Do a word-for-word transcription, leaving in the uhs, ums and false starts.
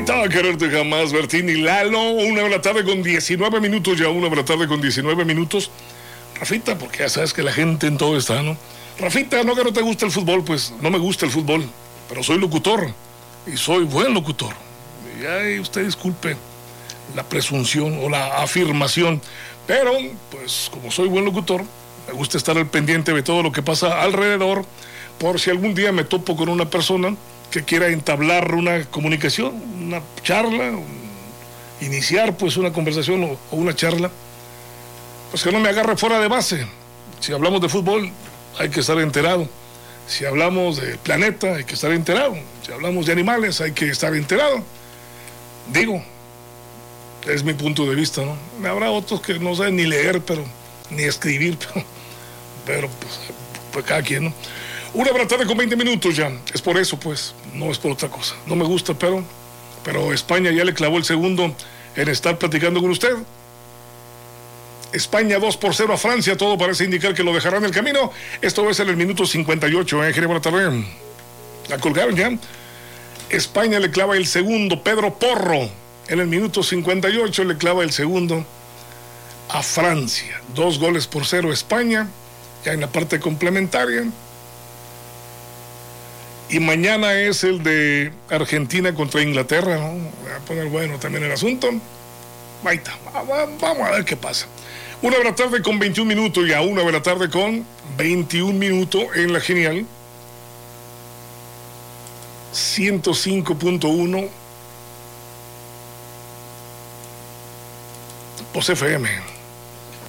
Intentaba quererte jamás, Bertín y Lalo. Una de la tarde con diecinueve minutos, ya una de la tarde con diecinueve minutos. Rafita, porque ya sabes que la gente en todo está, ¿no? Rafita, no que no te gusta el fútbol, pues no me gusta el fútbol, pero soy locutor y soy buen locutor. Y ay, usted disculpe la presunción o la afirmación, pero pues como soy buen locutor, me gusta estar al pendiente de todo lo que pasa alrededor, por si algún día me topo con una persona que quiera entablar una comunicación, una charla, un, iniciar pues una conversación o, o una charla, pues que no me agarre fuera de base. Si hablamos de fútbol, hay que estar enterado. Si hablamos de planeta, hay que estar enterado. Si hablamos de animales, hay que estar enterado. Digo, es mi punto de vista, ¿no? Habrá otros que no saben ni leer, pero ni escribir, pero, pero pues, pues cada quien, ¿no? Una de la tarde con veinte minutos ya. Es por eso, pues, no es por otra cosa. No me gusta, pero, pero España ya le clavó el segundo en estar platicando con usted. España dos por cero a Francia, todo parece indicar que lo dejará en el camino. Esto va a ser el minuto cincuenta y ocho, ¿eh? Buenas tardes. La colgaron ya. España le clava el segundo, Pedro Porro. En el minuto cincuenta y ocho le clava el segundo a Francia. Dos goles por cero España, ya en la parte complementaria. Y mañana es el de Argentina contra Inglaterra, ¿no? Voy a poner bueno también el asunto. Ahí está, vamos a ver qué pasa. Una de la tarde con veintiún minutos y a una de la tarde con veintiún minutos en la genial. ciento cinco punto uno. Pos F M.